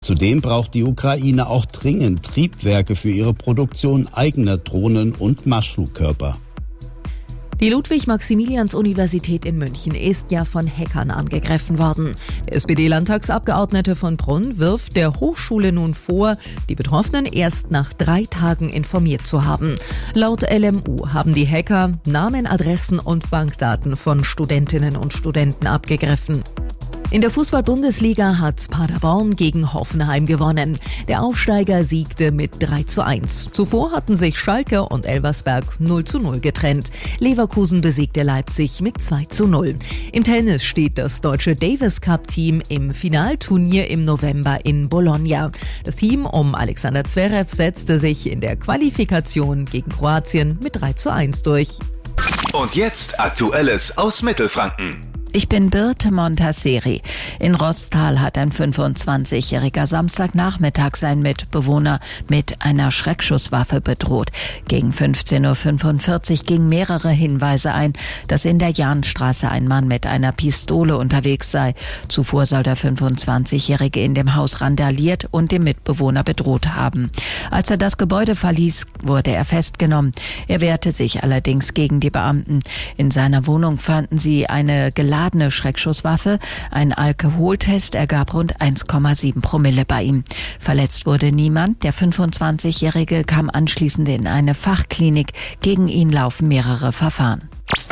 Zudem braucht die Ukraine auch dringend Triebwerke für ihre Produktion eigener Drohnen und Marschflugkörper. Die Ludwig-Maximilians-Universität in München ist ja von Hackern angegriffen worden. Der SPD-Landtagsabgeordnete von Brunn wirft der Hochschule nun vor, die Betroffenen erst nach 3 Tagen informiert zu haben. Laut LMU haben die Hacker Namen, Adressen und Bankdaten von Studentinnen und Studenten abgegriffen. In der Fußball-Bundesliga hat Paderborn gegen Hoffenheim gewonnen. Der Aufsteiger siegte mit 3:1. Zuvor hatten sich Schalke und Elversberg 0:0 getrennt. Leverkusen besiegte Leipzig mit 2:0. Im Tennis steht das deutsche Davis-Cup-Team im Finalturnier im November in Bologna. Das Team um Alexander Zverev setzte sich in der Qualifikation gegen Kroatien mit 3:1 durch. Und jetzt Aktuelles aus Mittelfranken. Ich bin Birte Montasseri. In Rostal hat ein 25-Jähriger Samstagnachmittag seinen Mitbewohner mit einer Schreckschusswaffe bedroht. Gegen 15:45 Uhr gingen mehrere Hinweise ein, dass in der Jahnstraße ein Mann mit einer Pistole unterwegs sei. Zuvor soll der 25-Jährige in dem Haus randaliert und den Mitbewohner bedroht haben. Als er das Gebäude verließ, wurde er festgenommen. Er wehrte sich allerdings gegen die Beamten. In seiner Wohnung fanden sie eine geladene Schreckschusswaffe. Ein Alkoholtest ergab rund 1,7 Promille bei ihm. Verletzt wurde niemand. Der 25-Jährige kam anschließend in eine Fachklinik. Gegen ihn laufen mehrere Verfahren.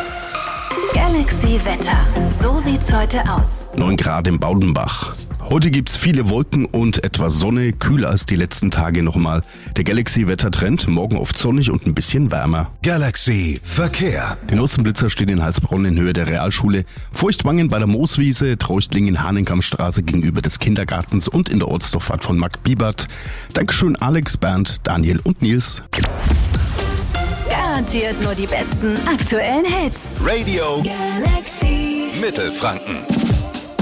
Galaxy Wetter. So sieht's heute aus. 9 Grad im Baudenbach. Heute gibt's viele Wolken und etwas Sonne, kühler als die letzten Tage nochmal. Der Galaxy-Wettertrend, morgen oft sonnig und ein bisschen wärmer. Galaxy Verkehr. Der Nussenblitzer steht in Heilsbronn in Höhe der Realschule, Feuchtwangen bei der Mooswiese, Treuchtlingen Hahnenkammstraße gegenüber des Kindergartens und in der Ortsdurchfahrt von Markt Biebert. Dankeschön Alex, Bernd, Daniel und Nils. Garantiert nur die besten aktuellen Hits. Radio Galaxy Mittelfranken.